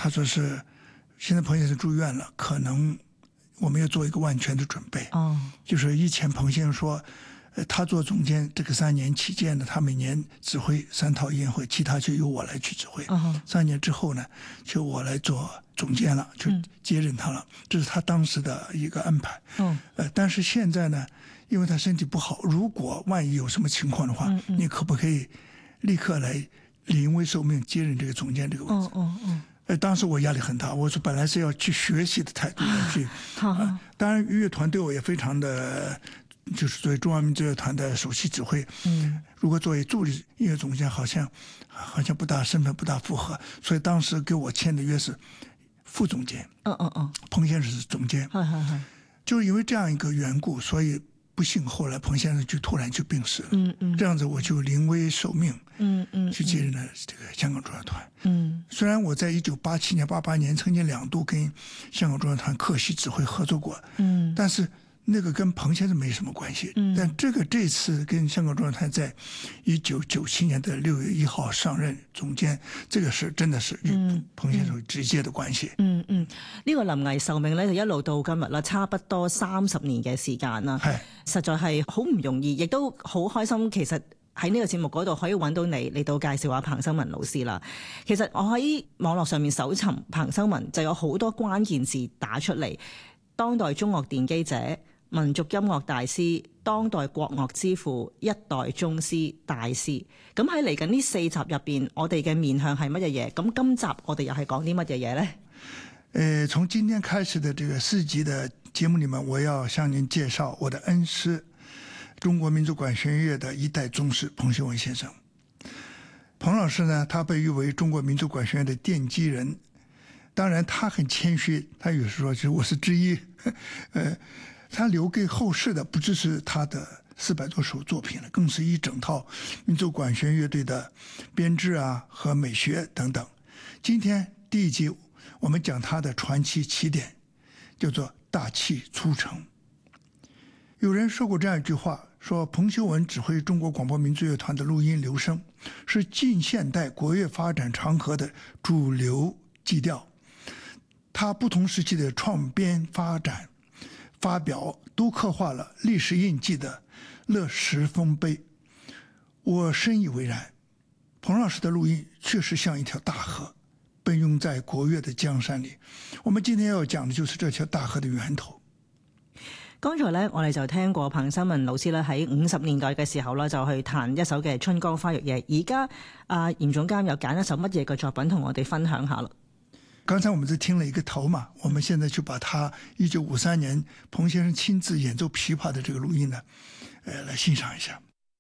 他说是现在彭先生住院了，可能我们要做一个万全的准备。就是以前彭先生说，他做总监这个3年期间呢，他每年指挥3套宴会，其他就由我来去指挥。3年之后呢，就我来做总监了，就接任他了。这是他当时的一个安排。但是现在呢，因为他身体不好，如果万一有什么情况的话，你可不可以立刻来临危受命接任这个总监这个位置？当时我压力很大，我说本来是要去学习的态度去。当然乐团对我也非常的，就是作为中央民族乐团的首席指挥，如果作为助理音乐总监，好像身份不大符合，所以当时给我签的约是副总监。彭先生是总监。就是因为这样一个缘故，所以不幸后来彭先生就突然就病逝了。这样子我就临危受命，去接任了这个香港中乐团。虽然我在1987年、88年曾经2度跟香港中乐团客席指挥合作过，但是那个跟彭先生没什么关系。但这次跟香港中乐团在1997年的6月1号上任總監，這個事真的是與彭先生直接的關係。 呢個臨危受命咧就一路到今日啦，差不多30年嘅時間啦，實在係好唔容易，亦都好開心。其實喺呢個節目嗰度可以揾到你嚟到介紹下彭修文老師啦。其實我喺網絡上面搜尋彭修文，就有好多關鍵字打出嚟：當代中樂奠基者、民族音樂大師、當代國樂之父、一代宗師大師。咁喺嚟緊呢4集入邊，我哋嘅面向係乜嘢嘢？咁今集我哋又係講啲乜嘢嘢呢？ 從今天開始的這個4集的節目裡面，我要向您介紹我的恩師，中國民族管弦樂的一代宗師彭修文先生。彭老師呢，他被譽為中國民族管弦樂的奠基人。當然他很謙虛，他有時說其實我是之一。他留給後世的不只是他的400多首作品了，更是一整套民族管弦樂隊的編制啊和美學等等。今天第1集我們講他的傳奇起點，叫做大器粗成。有人說過這樣一句話，說彭修文指揮中國廣播民族樂團的錄音留聲，是近現代國樂發展長河的主流基調。他不同時期的創編發展發表都刻畫了歷史印記的樂時豐碑，我深以為然。彭老師的錄音確實像一條大河，奔湧在國樂的江山裡。我們今天要講的就是這條大河的源頭。 剛才呢，我哋就聽過彭修文老師咧喺50年代嘅時候咧，就去彈一首嘅《春江花月夜》。而家嚴總監又揀一首乜嘢嘅作品同我哋分享下啦？ 剛才我們是聽了一個頭嘛，我們現在就把他1953年彭先生親自演奏琵琶的這個錄音呢，來欣賞一下。